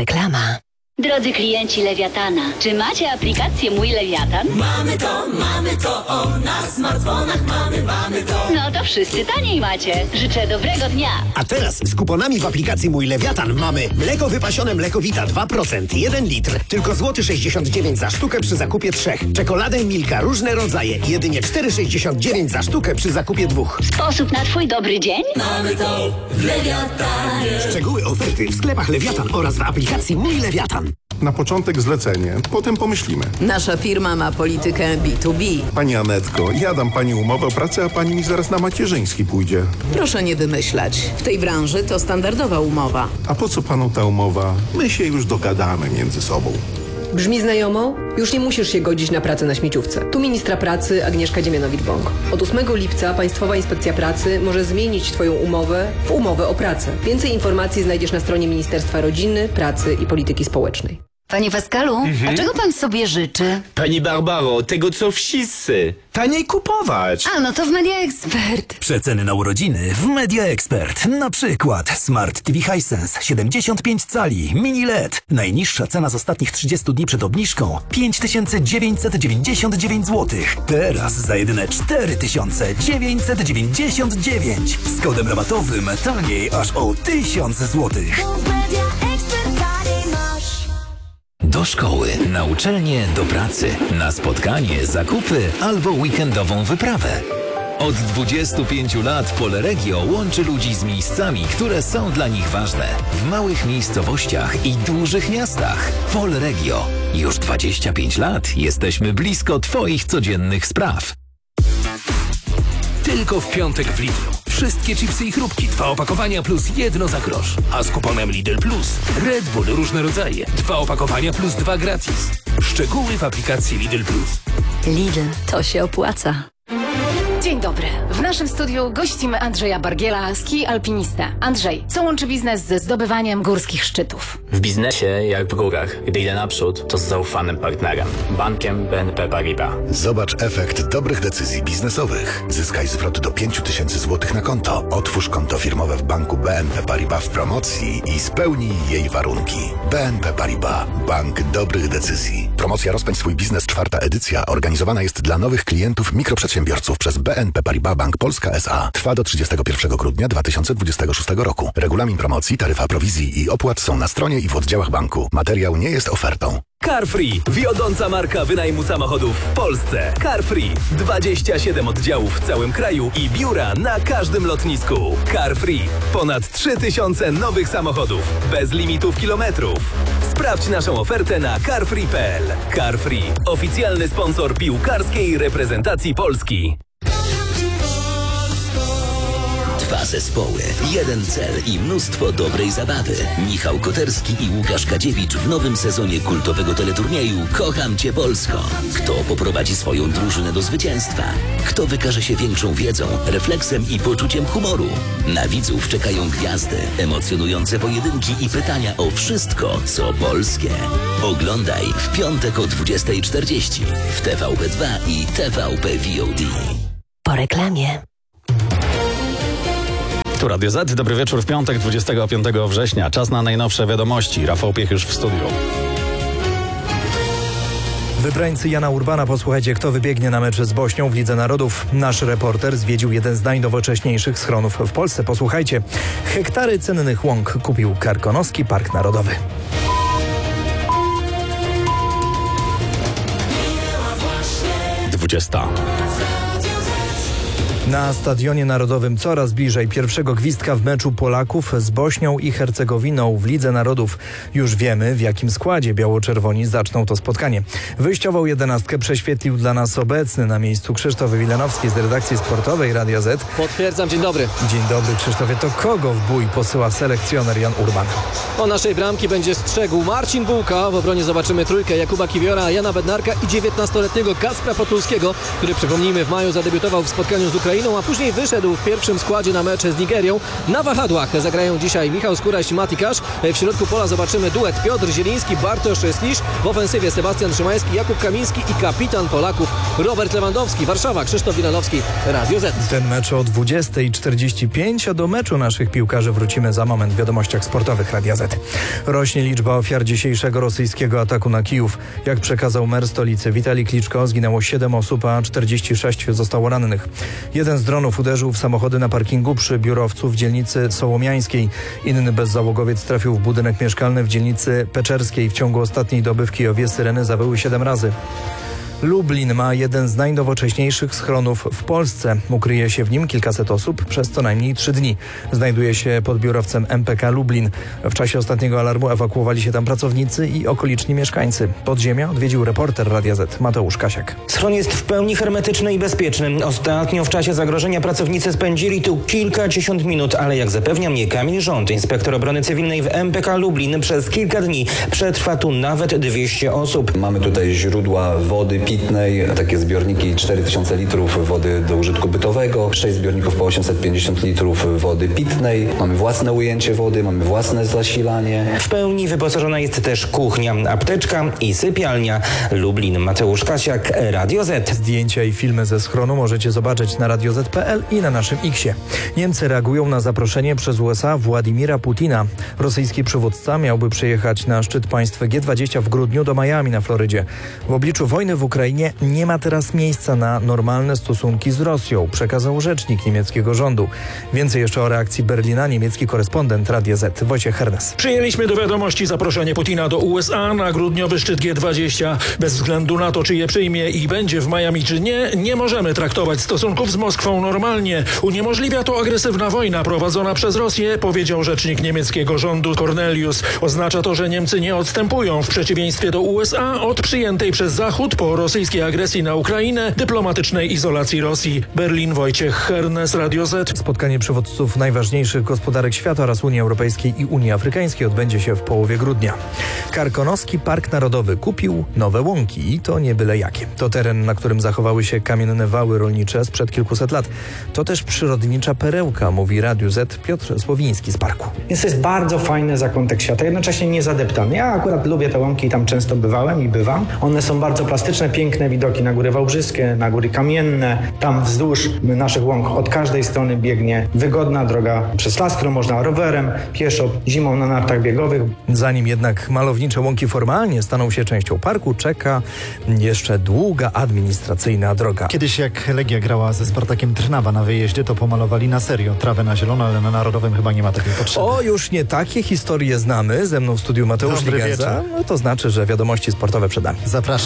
Reklama. Drodzy klienci Lewiatana, czy macie aplikację Mój Lewiatan? Mamy to, na smartfonach mamy to. No to wszyscy taniej macie. Życzę dobrego dnia. A teraz z kuponami w aplikacji Mój Lewiatan mamy mleko wypasione Mlekowita 2%, 1 litr, tylko złoty 69 za sztukę przy zakupie 3. Czekoladę Milka, różne rodzaje, jedynie 4,69 za sztukę przy zakupie 2. Sposób na twój dobry dzień? Mamy to w Lewiatanie. Szczegóły oferty w sklepach Lewiatan oraz w aplikacji Mój Lewiatan. Na początek zlecenie, potem pomyślimy. Nasza firma ma politykę B2B. Pani Anetko, ja dam pani umowę o pracę, a pani mi zaraz na macierzyński pójdzie. Proszę nie wymyślać. W tej branży to standardowa umowa. A po co panu ta umowa? My się już dogadamy między sobą. Brzmi znajomo? Już nie musisz się godzić na pracę na śmieciówce. Tu ministra pracy Agnieszka Dziemianowicz-Bąk. Od 8 lipca Państwowa Inspekcja Pracy może zmienić Twoją umowę w umowę o pracę. Więcej informacji znajdziesz na stronie Ministerstwa Rodziny, Pracy i Polityki Społecznej. Panie Pascalu, a czego pan sobie życzy? Pani Barbaro, tego co wszyscy. Taniej kupować. A, no to w Media Expert. Przeceny na urodziny w Media Expert. Na przykład Smart TV Hisense 75 cali, mini LED. Najniższa cena z ostatnich 30 dni przed obniżką 5999 zł. Teraz za jedyne 4999. Z kodem rabatowym taniej aż o 1000 zł. Do szkoły, na uczelnię, do pracy, na spotkanie, zakupy albo weekendową wyprawę. Od 25 lat Polregio łączy ludzi z miejscami, które są dla nich ważne. W małych miejscowościach i dużych miastach. Polregio. Już 25 lat jesteśmy blisko Twoich codziennych spraw. Tylko w piątek w Lidlu. Wszystkie chipsy i chrupki, 2 opakowania plus 1 za grosz. A z kuponem Lidl Plus Red Bull różne rodzaje, 2 opakowania plus 2 gratis. Szczegóły w aplikacji Lidl Plus. Lidl, to się opłaca. Dzień dobry. W naszym studiu gościmy Andrzeja Bargiela, ski alpinista. Andrzej, co łączy biznes ze zdobywaniem górskich szczytów? W biznesie, jak w górach, gdy idę naprzód, to z zaufanym partnerem. Bankiem BNP Paribas. Zobacz efekt dobrych decyzji biznesowych. Zyskaj zwrot do 5000 zł na konto. Otwórz konto firmowe w banku BNP Paribas w promocji i spełnij jej warunki. BNP Paribas. Bank dobrych decyzji. Promocja Rozpędź swój biznes, 4. edycja, organizowana jest dla nowych klientów mikroprzedsiębiorców przez BNP Paribas Bank Polska S.A. Trwa do 31 grudnia 2026 roku. Regulamin promocji, taryfa prowizji i opłat są na stronie i w oddziałach banku. Materiał nie jest ofertą. Carfree. Wiodąca marka wynajmu samochodów w Polsce. Carfree. 27 oddziałów w całym kraju i biura na każdym lotnisku. Carfree. Ponad 3000 nowych samochodów. Bez limitów kilometrów. Sprawdź naszą ofertę na carfree.pl. Carfree. Oficjalny sponsor piłkarskiej reprezentacji Polski. 2 zespoły, 1 cel i mnóstwo dobrej zabawy. Michał Koterski i Łukasz Kadziewicz w nowym sezonie kultowego teleturnieju Kocham Cię Polsko. Kto poprowadzi swoją drużynę do zwycięstwa? Kto wykaże się większą wiedzą, refleksem i poczuciem humoru? Na widzów czekają gwiazdy, emocjonujące pojedynki i pytania o wszystko, co polskie. Oglądaj w piątek o 20:40 w TVP2 i TVP VOD. Po reklamie. Tu Radio Z. Dobry wieczór w piątek, 25 września. Czas na najnowsze wiadomości. Rafał Piech już w studiu. Wybrańcy Jana Urbana, posłuchajcie, kto wybiegnie na mecz z Bośnią w Lidze Narodów. Nasz reporter zwiedził jeden z najnowocześniejszych schronów w Polsce. Posłuchajcie, hektary cennych łąk kupił Karkonoski Park Narodowy. Na Stadionie Narodowym coraz bliżej pierwszego gwizdka w meczu Polaków z Bośnią i Hercegowiną w Lidze Narodów. Już wiemy, w jakim składzie biało-czerwoni zaczną to spotkanie. Wyjściową 11 prześwietlił dla nas obecny na miejscu Krzysztof Wilenowski z redakcji sportowej Radia Z. Potwierdzam, dzień dobry. Dzień dobry, Krzysztofie. To kogo w bój posyła selekcjoner Jan Urban? O naszej bramki będzie strzegł Marcin Bułka. W obronie zobaczymy trójkę Jakuba Kiwiora, Jana Bednarka i 19-letniego Kacpra Potulskiego, który, przypomnijmy, w maju zadebiutował w spotkaniu z Ukrainą Ukrainą, a później wyszedł w pierwszym składzie na mecz z Nigerią. Na wahadłach zagrają dzisiaj Michał Skóraś i Mati Kasz. W środku pola zobaczymy duet Piotr Zieliński, Bartosz Slisz. W ofensywie Sebastian Szymański, Jakub Kamiński i kapitan Polaków Robert Lewandowski. Warszawa, Krzysztof Wilanowski, Radio Z. Ten mecz o 20:45, a do meczu naszych piłkarzy wrócimy za moment w wiadomościach sportowych Radia Z. Rośnie liczba ofiar dzisiejszego rosyjskiego ataku na Kijów. Jak przekazał mer stolicy Witalij Kliczko, zginęło 7 osób, a 46 zostało rannych. Jeden z dronów uderzył w samochody na parkingu przy biurowcu w dzielnicy Sołomiańskiej. Inny bezzałogowiec trafił w budynek mieszkalny w dzielnicy Peczerskiej. W ciągu ostatniej doby w Kijowie syreny zawyły 7 razy. Lublin ma jeden z najnowocześniejszych schronów w Polsce. Ukryje się w nim kilkaset osób przez co najmniej 3 dni. Znajduje się pod biurowcem MPK Lublin. W czasie ostatniego alarmu ewakuowali się tam pracownicy i okoliczni mieszkańcy. Podziemia odwiedził reporter Radia Z Mateusz Kasiak. Schron jest w pełni hermetyczny i bezpieczny. Ostatnio w czasie zagrożenia pracownicy spędzili tu kilkadziesiąt minut, ale jak zapewnia mnie Kamil Rząd, inspektor obrony cywilnej w MPK Lublin, przez kilka dni przetrwa tu nawet 200 osób. Mamy tutaj źródła wody pitnej, takie zbiorniki 4000 litrów wody do użytku bytowego, 6 zbiorników po 850 litrów wody pitnej. Mamy własne ujęcie wody, mamy własne zasilanie. W pełni wyposażona jest też kuchnia, apteczka i sypialnia. Lublin, Mateusz Kasiak, Radio Z. Zdjęcia i filmy ze schronu możecie zobaczyć na radioz.pl i na naszym X-ie. Niemcy reagują na zaproszenie przez USA Władimira Putina. Rosyjski przywódca miałby przyjechać na szczyt państw G20 w grudniu do Miami na Florydzie. W obliczu wojny w Ukrainie nie ma teraz miejsca na normalne stosunki z Rosją, przekazał rzecznik niemieckiego rządu. Więcej jeszcze o reakcji Berlina niemiecki korespondent Radia Z Wojciech Hernes. Przyjęliśmy do wiadomości zaproszenie Putina do USA na grudniowy szczyt G20. Bez względu na to, czy je przyjmie i będzie w Miami, czy nie, nie możemy traktować stosunków z Moskwą normalnie. Uniemożliwia to agresywna wojna prowadzona przez Rosję, powiedział rzecznik niemieckiego rządu Cornelius. Oznacza to, że Niemcy nie odstępują w przeciwieństwie do USA od przyjętej przez Zachód po rosyjskiej agresji na Ukrainę dyplomatycznej izolacji Rosji. Berlin, Wojciech Hernes, Radio Z. Spotkanie przywódców najważniejszych gospodarek świata oraz Unii Europejskiej i Unii Afrykańskiej odbędzie się w połowie grudnia. Karkonoski Park Narodowy kupił nowe łąki i to nie byle jakie. To teren, na którym zachowały się kamienne wały rolnicze sprzed kilkuset lat. To też przyrodnicza perełka, mówi Radiu Z Piotr Słowiński z parku. Więc to jest bardzo fajny zakątek świata, jednocześnie niezadeptany. Ja akurat lubię te łąki i tam często bywałem i bywam. One są bardzo plastyczne, piękne widoki na Góry Wałbrzyskie, na Góry Kamienne. Tam wzdłuż naszych łąk od każdej strony biegnie wygodna droga przez las, którą można rowerem, pieszo, zimą na nartach biegowych. Zanim jednak malownicze łąki formalnie staną się częścią parku, czeka jeszcze długa administracyjna droga. Kiedyś jak Legia grała ze Spartakiem Trnawa na wyjeździe, to pomalowali na serio trawę na zielono, ale na Narodowym chyba nie ma takiej potrzeby. O, już nie takie historie znamy. Ze mną w studiu Mateusz Ligenza. No to znaczy, że wiadomości sportowe przed nami. Zapraszam.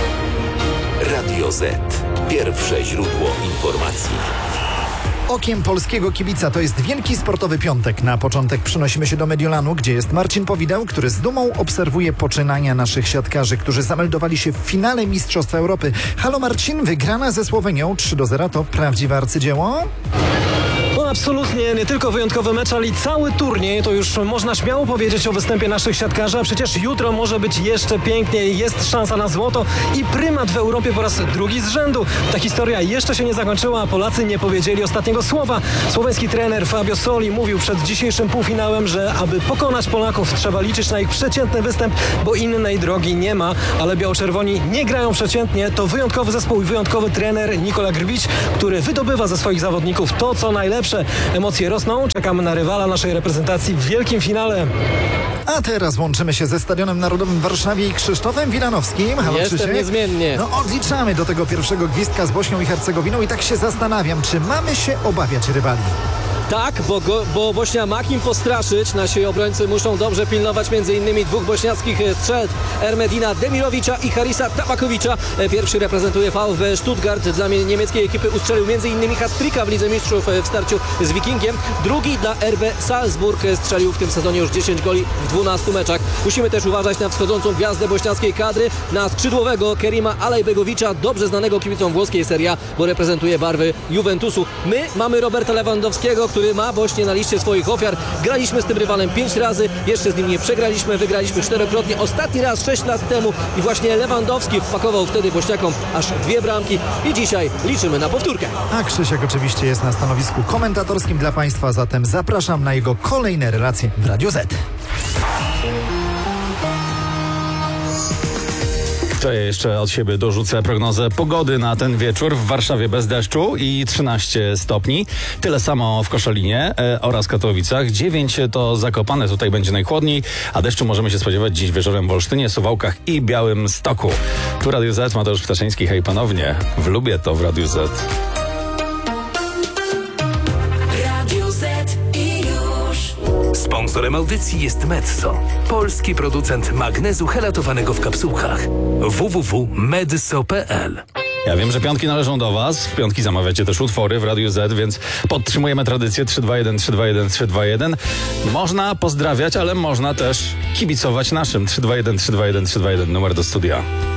Radio Z. Pierwsze źródło informacji. Okiem polskiego kibica to jest wielki sportowy piątek. Na początek przenosimy się do Mediolanu, gdzie jest Marcin Powideł, który z dumą obserwuje poczynania naszych siatkarzy, którzy zameldowali się w finale Mistrzostw Europy. Halo Marcin, wygrana ze Słowenią 3-0 to prawdziwe arcydzieło? No absolutnie, nie tylko wyjątkowy mecz, ale i cały turniej. To już można śmiało powiedzieć o występie naszych siatkarzy, a przecież jutro może być jeszcze piękniej. Jest szansa na złoto i prymat w Europie po raz drugi z rzędu. Ta historia jeszcze się nie zakończyła, a Polacy nie powiedzieli ostatniego słowa. Słoweński trener Fabio Soli mówił przed dzisiejszym półfinałem, że aby pokonać Polaków trzeba liczyć na ich przeciętny występ, bo innej drogi nie ma, ale biało-czerwoni nie grają przeciętnie. To wyjątkowy zespół i wyjątkowy trener Nikola Grbić, który wydobywa ze swoich zawodników to, co najlepsze. Emocje rosną, czekamy na rywala naszej reprezentacji w wielkim finale. A teraz łączymy się ze Stadionem Narodowym w Warszawie i Krzysztofem Wilanowskim. Halo, Jestem Krzysiek. niezmiennie. No odliczamy do tego pierwszego gwizdka z Bośnią i Hercegowiną i tak się zastanawiam, czy mamy się obawiać rywali. Tak, bo Bośnia ma kim postraszyć. Nasi obrońcy muszą dobrze pilnować m.in. dwóch bośniackich strzelb, Ermedina Demirowicza i Harisa Tabakowicza. Pierwszy reprezentuje VfB Stuttgart. Dla niemieckiej ekipy ustrzelił m.in. hat-tricka w Lidze Mistrzów w starciu z Wikingiem. Drugi dla RB Salzburg strzelił w tym sezonie już 10 goli w 12 meczach. Musimy też uważać na wschodzącą gwiazdę bośniackiej kadry, na skrzydłowego Kerima Alejbegowicza, dobrze znanego kibicom włoskiej Serie A, bo reprezentuje barwy Juventusu. My mamy Roberta Lewandowskiego, który który ma Bośnię na liście swoich ofiar. Graliśmy z tym rywalem 5 razy, jeszcze z nim nie przegraliśmy, wygraliśmy 4-krotnie. Ostatni raz 6 lat temu i właśnie Lewandowski wpakował wtedy Bośniakom aż 2 bramki i dzisiaj liczymy na powtórkę. A Krzysiek oczywiście jest na stanowisku komentatorskim dla Państwa, zatem zapraszam na jego kolejne relacje w Radio Z. To ja jeszcze od siebie dorzucę prognozę pogody na ten wieczór. W Warszawie bez deszczu i 13 stopni. Tyle samo w Koszalinie oraz Katowicach. 9 to Zakopane, tutaj będzie najchłodniej, a deszczu możemy się spodziewać dziś wieczorem w Olsztynie, Suwałkach i Białymstoku. Tu Radio Z, Mateusz Ptaszyński, hej ponownie. Lubię to w Radiu Z. Radio Z i już. Sponsorem audycji jest Metso, polski producent magnezu helatowanego w kapsułkach. www.medso.pl. Ja wiem, że piątki należą do Was. W piątki zamawiacie też utwory w Radiu Z, więc podtrzymujemy tradycję 321 321 321. Można pozdrawiać, ale można też kibicować naszym 321 321 321, numer do studia.